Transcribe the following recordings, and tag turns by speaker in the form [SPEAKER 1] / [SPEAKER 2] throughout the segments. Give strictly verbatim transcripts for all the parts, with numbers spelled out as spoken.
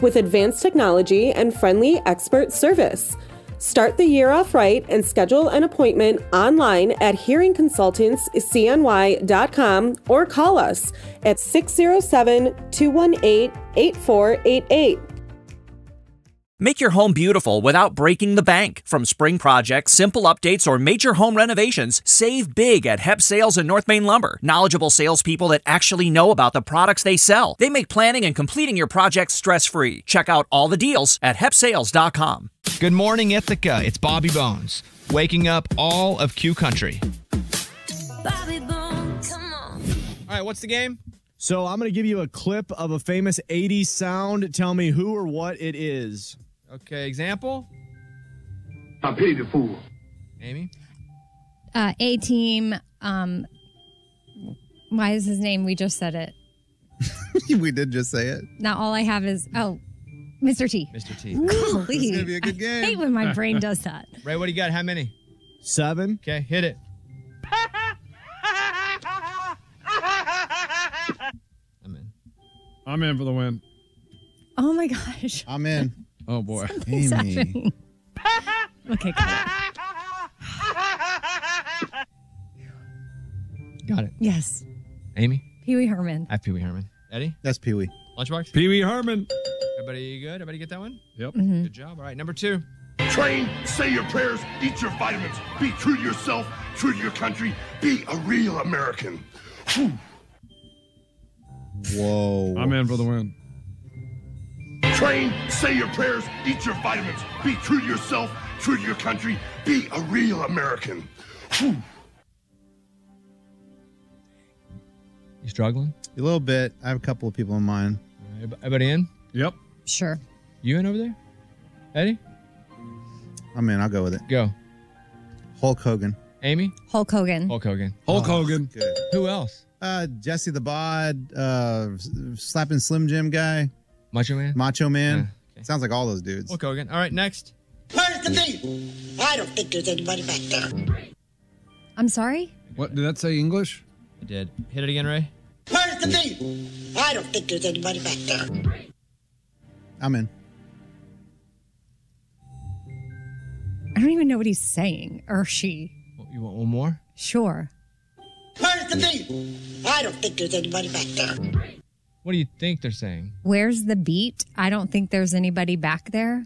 [SPEAKER 1] with advanced technology and friendly expert service. Start the year off right and schedule an appointment online at hearing consultants c n y dot com or call us at six zero seven, two one eight, eight four eight eight.
[SPEAKER 2] Make your home beautiful without breaking the bank. From spring projects, simple updates, or major home renovations, save big at Hep Sales and North Main Lumber. Knowledgeable salespeople that actually know about the products they sell. They make planning and completing your projects stress-free. Check out all the deals at hep sales dot com.
[SPEAKER 3] Good morning, Ithaca. It's Bobby Bones, waking up all of Q Country.
[SPEAKER 4] Bobby Bones, come on.
[SPEAKER 3] All right, what's the game?
[SPEAKER 5] So I'm going to give you a clip of a famous eighties sound. Tell me who or what it is.
[SPEAKER 3] Okay, example?
[SPEAKER 6] I pity the fool.
[SPEAKER 3] Amy?
[SPEAKER 7] Uh, A-Team. Um, why is his name? We just said it.
[SPEAKER 8] We did just say it.
[SPEAKER 7] Now all I have is, oh, Mister T.
[SPEAKER 3] Mister T.
[SPEAKER 7] Ooh,
[SPEAKER 8] This is going to be a good
[SPEAKER 7] I
[SPEAKER 8] game.
[SPEAKER 7] hate when my brain does that.
[SPEAKER 3] Ray, what do you got? How many?
[SPEAKER 5] Seven.
[SPEAKER 3] Okay, hit it. I'm in.
[SPEAKER 9] I'm in for the win.
[SPEAKER 7] Oh, my gosh.
[SPEAKER 8] I'm in.
[SPEAKER 9] Oh, boy.
[SPEAKER 7] Something's
[SPEAKER 8] Amy.
[SPEAKER 7] happening. Okay, got it.
[SPEAKER 3] Got it.
[SPEAKER 7] Yes.
[SPEAKER 3] Amy?
[SPEAKER 7] Pee Wee Herman.
[SPEAKER 3] I have Pee Wee Herman. Eddie?
[SPEAKER 8] That's Pee Wee.
[SPEAKER 3] Lunchbox?
[SPEAKER 9] Pee Wee Herman.
[SPEAKER 3] Everybody good? Everybody get that one?
[SPEAKER 9] Yep.
[SPEAKER 7] Mm-hmm.
[SPEAKER 3] Good job. All right, number two.
[SPEAKER 6] Train, say your prayers, eat your vitamins, be true to yourself, true to your country, be a real American. Whew.
[SPEAKER 8] Whoa.
[SPEAKER 9] I'm in for the win.
[SPEAKER 6] Train, say your prayers, eat your vitamins, be true to yourself, true to your country, be a real American. Whew.
[SPEAKER 3] You struggling?
[SPEAKER 8] A little bit. I have a couple of people in mind.
[SPEAKER 3] All right, everybody in?
[SPEAKER 9] Yep.
[SPEAKER 7] Sure.
[SPEAKER 3] You in over there? Eddie?
[SPEAKER 8] I'm in. I'll go with it.
[SPEAKER 3] Go.
[SPEAKER 8] Hulk Hogan.
[SPEAKER 3] Amy?
[SPEAKER 7] Hulk Hogan.
[SPEAKER 3] Hulk Hogan.
[SPEAKER 9] Hulk
[SPEAKER 8] Oh,
[SPEAKER 9] Hogan.
[SPEAKER 8] Good.
[SPEAKER 3] Who else?
[SPEAKER 8] Uh, Jesse the Bod, uh, slapping Slim Jim guy,
[SPEAKER 3] Macho Man?
[SPEAKER 8] Macho Man.
[SPEAKER 3] Yeah, okay.
[SPEAKER 8] Sounds like all those dudes.
[SPEAKER 3] Hulk Hogan. All right, next.
[SPEAKER 10] Where's the beef? I don't think there's anybody back there.
[SPEAKER 7] I'm sorry?
[SPEAKER 9] What, did that say English?
[SPEAKER 3] I did. Hit it again, Ray.
[SPEAKER 10] Where's the beef? I don't think there's anybody back there.
[SPEAKER 8] I'm in.
[SPEAKER 7] I don't even know what he's saying. Or she.
[SPEAKER 3] You want one more?
[SPEAKER 7] Sure.
[SPEAKER 10] Where's the beef? I don't think there's anybody back there.
[SPEAKER 3] What do you think they're saying?
[SPEAKER 7] Where's the beat? I don't think there's anybody back there.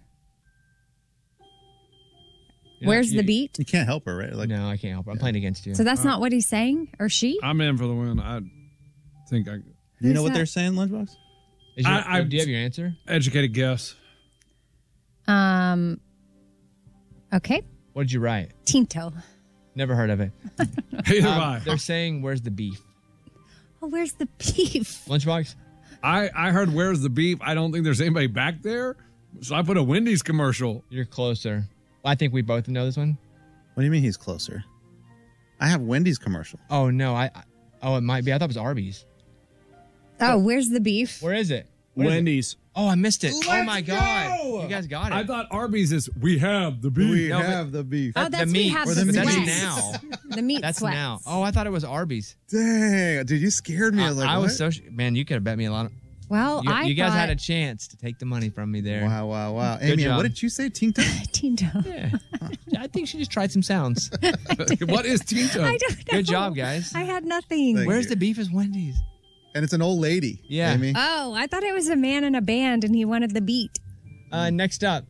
[SPEAKER 3] You're
[SPEAKER 7] Where's
[SPEAKER 3] not-
[SPEAKER 7] the
[SPEAKER 3] you-
[SPEAKER 7] beat?
[SPEAKER 8] You can't help her, right? Like,
[SPEAKER 3] No, I can't help it. I'm playing against you.
[SPEAKER 7] So that's not what he's saying? Or she?
[SPEAKER 9] I'm in for the win. I think I...
[SPEAKER 8] do you know
[SPEAKER 7] Who's
[SPEAKER 8] what
[SPEAKER 7] that?
[SPEAKER 8] they're saying, Lunchbox?
[SPEAKER 3] Is your,
[SPEAKER 9] I- I-
[SPEAKER 3] do you have your answer?
[SPEAKER 9] Educated guess.
[SPEAKER 7] Um. Okay.
[SPEAKER 3] What did you write?
[SPEAKER 7] Tinto.
[SPEAKER 3] Never heard of it.
[SPEAKER 9] Either
[SPEAKER 3] Um,
[SPEAKER 9] I.
[SPEAKER 3] they're saying, where's the beef?
[SPEAKER 7] Oh, where's the beef?
[SPEAKER 3] Lunchbox?
[SPEAKER 9] I, I heard where's the beef. I don't think there's anybody back there. So I put a Wendy's commercial.
[SPEAKER 3] You're closer. Well, I think we both know this one.
[SPEAKER 8] What do you mean he's closer? I have Wendy's commercial.
[SPEAKER 3] Oh, no. I. I oh, it might be. I thought it was Arby's.
[SPEAKER 7] Oh, where's the beef?
[SPEAKER 3] Where is it? What is it?
[SPEAKER 5] Wendy's.
[SPEAKER 3] Oh, I missed it. oh,
[SPEAKER 9] Let's
[SPEAKER 3] my God.
[SPEAKER 9] go!
[SPEAKER 3] You guys got it.
[SPEAKER 9] I thought Arby's is we have the beef.
[SPEAKER 8] We
[SPEAKER 3] No, but-
[SPEAKER 8] have the beef.
[SPEAKER 7] Oh,
[SPEAKER 3] That-
[SPEAKER 7] that's
[SPEAKER 3] the
[SPEAKER 7] we
[SPEAKER 3] meat.
[SPEAKER 7] have
[SPEAKER 8] Or
[SPEAKER 7] the
[SPEAKER 8] the
[SPEAKER 3] But that's
[SPEAKER 8] meat.
[SPEAKER 7] sweats.
[SPEAKER 3] now.
[SPEAKER 7] The meat
[SPEAKER 3] That's
[SPEAKER 7] sweats.
[SPEAKER 3] now. Oh, I thought it was Arby's.
[SPEAKER 8] Dang. Dude, you scared me. I was like,
[SPEAKER 3] I
[SPEAKER 8] what?
[SPEAKER 3] was so... sh- Man, you could have bet me a lot. Of,
[SPEAKER 7] Well,
[SPEAKER 3] you
[SPEAKER 7] I
[SPEAKER 3] you guys
[SPEAKER 7] thought
[SPEAKER 3] had a chance to take the money from me there.
[SPEAKER 8] Wow, wow, wow.
[SPEAKER 3] Good
[SPEAKER 8] Amy,
[SPEAKER 3] job.
[SPEAKER 8] what did you say? Tinto?
[SPEAKER 7] Tinto.
[SPEAKER 3] Yeah. I think she just tried some sounds.
[SPEAKER 9] What is Tinto?
[SPEAKER 7] I don't know.
[SPEAKER 3] Good job, guys.
[SPEAKER 7] I had nothing.
[SPEAKER 8] Thank
[SPEAKER 3] Where's
[SPEAKER 8] you.
[SPEAKER 3] the beef is Wendy's.
[SPEAKER 8] And it's an old lady.
[SPEAKER 3] Yeah.
[SPEAKER 8] Amy.
[SPEAKER 7] Oh, I thought it was a man in a band and he wanted the beat.
[SPEAKER 3] Uh, next up.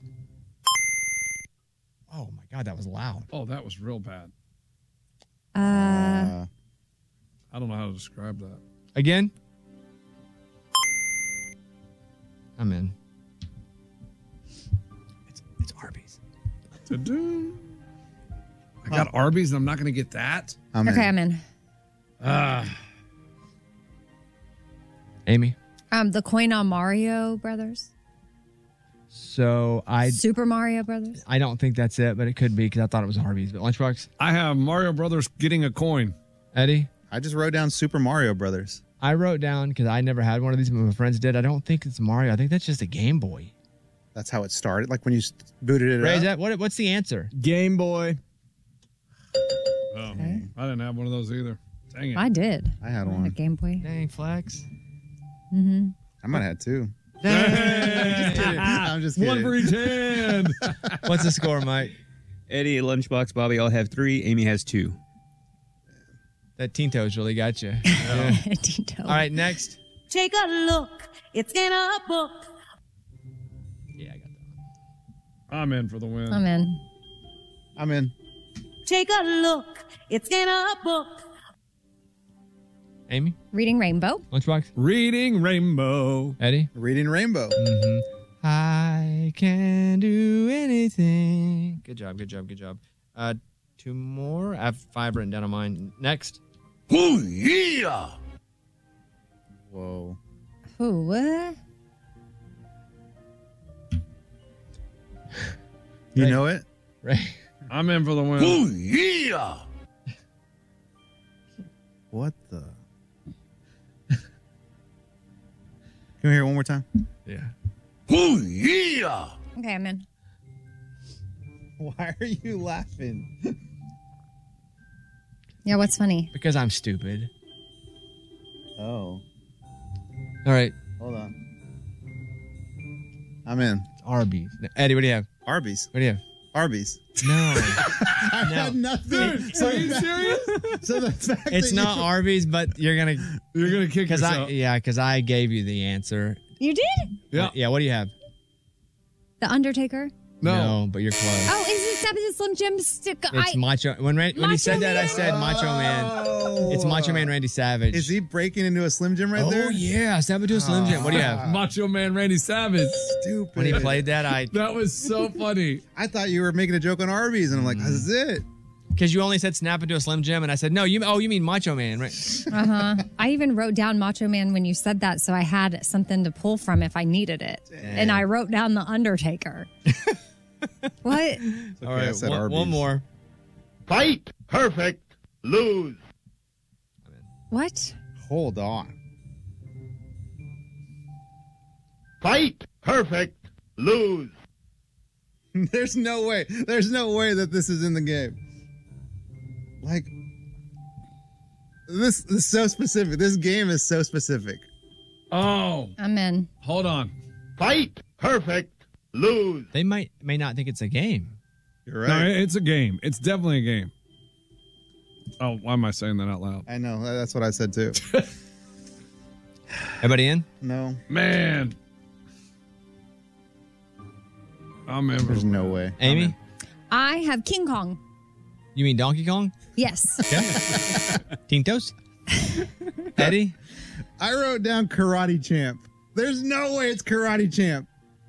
[SPEAKER 3] Oh, my God. That was loud.
[SPEAKER 9] Oh, that was real bad.
[SPEAKER 7] Uh,
[SPEAKER 8] Uh,
[SPEAKER 9] I don't know how to describe that.
[SPEAKER 3] Again? I'm in. It's, it's Arby's.
[SPEAKER 9] Ta-doo. I got Arby's and I'm not going to get that.
[SPEAKER 8] I'm
[SPEAKER 7] okay,
[SPEAKER 8] in.
[SPEAKER 7] I'm in.
[SPEAKER 9] Ah.
[SPEAKER 3] Amy?
[SPEAKER 7] Um, the coin on Mario Brothers.
[SPEAKER 3] So I
[SPEAKER 7] Super Mario Brothers.
[SPEAKER 3] I don't think that's it, but it could be because I thought it was Arby's. But Lunchbox?
[SPEAKER 9] I have Mario Brothers getting a coin.
[SPEAKER 3] Eddie?
[SPEAKER 8] I just wrote down Super Mario Brothers.
[SPEAKER 3] I wrote down, because I never had one of these, but my friends did. I don't think it's Mario. I think that's just a Game Boy.
[SPEAKER 8] That's how it started. Like when you booted it
[SPEAKER 3] Ray, is
[SPEAKER 8] up.
[SPEAKER 3] that, what, what's the answer?
[SPEAKER 5] Game Boy.
[SPEAKER 9] Oh,
[SPEAKER 7] Okay.
[SPEAKER 9] I didn't have one of those either. Dang it.
[SPEAKER 7] I did.
[SPEAKER 8] I had
[SPEAKER 7] A
[SPEAKER 8] one.
[SPEAKER 7] Game Boy.
[SPEAKER 3] Dang, Flex.
[SPEAKER 7] Mm-hmm.
[SPEAKER 8] I might have had two.
[SPEAKER 3] Dang.
[SPEAKER 8] just
[SPEAKER 9] One
[SPEAKER 8] kidding.
[SPEAKER 9] for each hand.
[SPEAKER 3] What's the score, Mike?
[SPEAKER 11] Eddie, Lunchbox, Bobby all have three. Amy has two.
[SPEAKER 3] That Tinto's really got you.
[SPEAKER 7] Tinto.
[SPEAKER 3] All right, next.
[SPEAKER 4] Take a look. It's in a book.
[SPEAKER 3] Yeah, I got that.
[SPEAKER 9] I'm in for the win.
[SPEAKER 7] I'm in.
[SPEAKER 8] I'm in.
[SPEAKER 4] Take a look. It's in a book.
[SPEAKER 3] Amy?
[SPEAKER 7] Reading Rainbow.
[SPEAKER 3] Lunchbox?
[SPEAKER 9] Reading Rainbow.
[SPEAKER 3] Eddie?
[SPEAKER 8] Reading Rainbow.
[SPEAKER 3] Mm-hmm. I can do anything. Good job, good job, good job. Uh, two more. I have five written down on mine. Next.
[SPEAKER 6] Oh, yeah.
[SPEAKER 8] Whoa.
[SPEAKER 7] Ooh, what?
[SPEAKER 8] You
[SPEAKER 3] Right.
[SPEAKER 8] know it?
[SPEAKER 3] Right.
[SPEAKER 9] I'm in for the win.
[SPEAKER 6] Oh, yeah.
[SPEAKER 8] What the? Can we hear it one more time?
[SPEAKER 3] Yeah.
[SPEAKER 6] Oh, yeah.
[SPEAKER 7] Okay, I'm in.
[SPEAKER 8] Why are you laughing?
[SPEAKER 7] Yeah, what's funny?
[SPEAKER 3] Because I'm stupid.
[SPEAKER 8] Oh,
[SPEAKER 3] All right.
[SPEAKER 8] hold on. I'm in.
[SPEAKER 3] Arby's. Eddie, what do you have?
[SPEAKER 8] Arby's.
[SPEAKER 3] What do you have?
[SPEAKER 8] Arby's.
[SPEAKER 3] No.
[SPEAKER 8] I
[SPEAKER 3] No.
[SPEAKER 8] had nothing.
[SPEAKER 9] Dude, are you serious?
[SPEAKER 8] So the fact
[SPEAKER 3] It's
[SPEAKER 8] that
[SPEAKER 3] not
[SPEAKER 8] you-
[SPEAKER 3] Arby's, but you're gonna.
[SPEAKER 9] You're gonna kick
[SPEAKER 3] Cause I
[SPEAKER 9] yourself.
[SPEAKER 3] yeah, because I gave you the answer.
[SPEAKER 7] You did?
[SPEAKER 9] Yeah.
[SPEAKER 3] Yeah. What do you have?
[SPEAKER 7] The Undertaker.
[SPEAKER 9] No.
[SPEAKER 3] but you're close.
[SPEAKER 7] Oh, is it Seven Slim Jim stick?
[SPEAKER 3] It's
[SPEAKER 7] I,
[SPEAKER 3] Macho. When Ran- when he
[SPEAKER 7] Macho
[SPEAKER 3] said that, I
[SPEAKER 7] Man?
[SPEAKER 3] said Macho Man. It's Macho Man Randy Savage.
[SPEAKER 8] Is he breaking into a Slim Jim right
[SPEAKER 3] oh
[SPEAKER 8] there?
[SPEAKER 3] yeah, step into a Slim Jim. What do you have?
[SPEAKER 9] Macho Man Randy Savage.
[SPEAKER 8] Stupid.
[SPEAKER 3] When he played that, I
[SPEAKER 9] That was so funny.
[SPEAKER 8] I thought you were making a joke on Arby's, and I'm like, this is it.
[SPEAKER 3] because you only said snap into a Slim Jim, and I said no. You oh you mean Macho Man, right?
[SPEAKER 7] uh huh. I even wrote down Macho Man when you said that, so I had something to pull from if I needed it. And I wrote down the Undertaker. What?
[SPEAKER 8] It's okay,
[SPEAKER 3] All
[SPEAKER 8] I
[SPEAKER 3] right,
[SPEAKER 8] said
[SPEAKER 3] one,
[SPEAKER 8] Arby's.
[SPEAKER 3] one more.
[SPEAKER 6] Fight perfect. Lose.
[SPEAKER 7] What?
[SPEAKER 8] Hold on.
[SPEAKER 6] Fight perfect. Lose.
[SPEAKER 8] There's no way. There's no way that this is in the game. Like, this, this is so specific. This game is so specific.
[SPEAKER 9] Oh,
[SPEAKER 7] I'm in.
[SPEAKER 9] hold on.
[SPEAKER 6] Fight perfect. Lose.
[SPEAKER 3] They might may not think it's a game.
[SPEAKER 8] You're
[SPEAKER 9] No,
[SPEAKER 8] right.
[SPEAKER 9] it's a game. It's definitely a game. Oh, why am I saying that out loud?
[SPEAKER 8] I know. That's what I said too.
[SPEAKER 3] Everybody in?
[SPEAKER 8] No.
[SPEAKER 9] Man. I'm in.
[SPEAKER 8] There's no way.
[SPEAKER 3] Amy,
[SPEAKER 7] I have King Kong.
[SPEAKER 3] you mean Donkey Kong?
[SPEAKER 7] Yes.
[SPEAKER 3] Tintos? Eddie?
[SPEAKER 8] I wrote down Karate Champ. There's no way it's Karate Champ.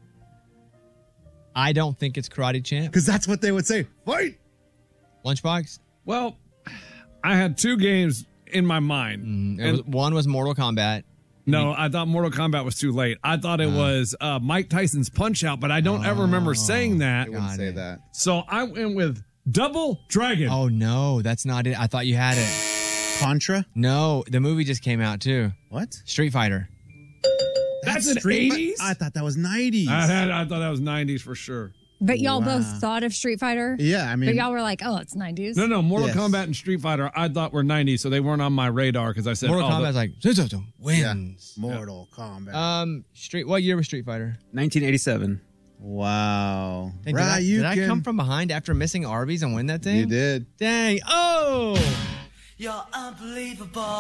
[SPEAKER 3] I don't think it's Karate Champ.
[SPEAKER 8] Because that's what they would say. Fight!
[SPEAKER 3] Lunchbox?
[SPEAKER 9] Well, I had two games in my mind.
[SPEAKER 3] Mm, it
[SPEAKER 9] And-
[SPEAKER 3] was, one was Mortal Kombat.
[SPEAKER 9] No, I thought Mortal Kombat was too late. I thought it was uh, Mike Tyson's Punch Out, but I don't ever remember saying that.
[SPEAKER 8] I wouldn't
[SPEAKER 3] Got
[SPEAKER 8] say
[SPEAKER 3] it.
[SPEAKER 8] that.
[SPEAKER 9] So I went with Double Dragon.
[SPEAKER 3] Oh, no, that's not it. I thought you had it.
[SPEAKER 8] Contra?
[SPEAKER 3] No, the movie just came out too.
[SPEAKER 8] What?
[SPEAKER 3] Street Fighter.
[SPEAKER 9] That's in
[SPEAKER 8] Street Fi-
[SPEAKER 9] eighties?
[SPEAKER 8] I thought that was nineties.
[SPEAKER 9] I had. I thought that was nineties for sure.
[SPEAKER 7] But y'all
[SPEAKER 8] Wow.
[SPEAKER 7] both thought of Street Fighter?
[SPEAKER 8] Yeah, I mean,
[SPEAKER 7] But y'all were like, oh, it's nineties.
[SPEAKER 9] No, no, Mortal
[SPEAKER 8] Yes.
[SPEAKER 9] Kombat and Street Fighter I thought were nineties, so they weren't on my radar because I said
[SPEAKER 3] Mortal
[SPEAKER 9] oh,
[SPEAKER 3] Kombat's
[SPEAKER 9] the-
[SPEAKER 3] like "Zuzuzu wins.
[SPEAKER 8] Mortal Kombat.
[SPEAKER 3] Um, Street. What year was Street Fighter?
[SPEAKER 11] nineteen eighty-seven.
[SPEAKER 8] wow.
[SPEAKER 3] Dang,
[SPEAKER 8] right,
[SPEAKER 3] did I,
[SPEAKER 8] you
[SPEAKER 3] did I
[SPEAKER 8] can-
[SPEAKER 3] come from behind after missing Arby's and win that thing?
[SPEAKER 8] You did.
[SPEAKER 3] Dang. Oh,
[SPEAKER 10] You're unbelievable.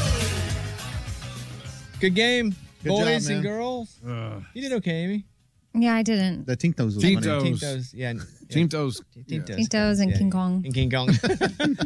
[SPEAKER 3] good game,
[SPEAKER 8] Good job,
[SPEAKER 3] boys
[SPEAKER 8] man.
[SPEAKER 3] and girls.
[SPEAKER 9] uh,
[SPEAKER 3] You did okay, Amy.
[SPEAKER 7] Yeah, I didn't.
[SPEAKER 8] The Tintos was
[SPEAKER 9] Tintos.
[SPEAKER 8] funny.
[SPEAKER 3] Tintos. Yeah.
[SPEAKER 9] Tintos.
[SPEAKER 3] Tintos.
[SPEAKER 7] Tintos and
[SPEAKER 3] Yeah.
[SPEAKER 7] King Kong.
[SPEAKER 3] And King Kong.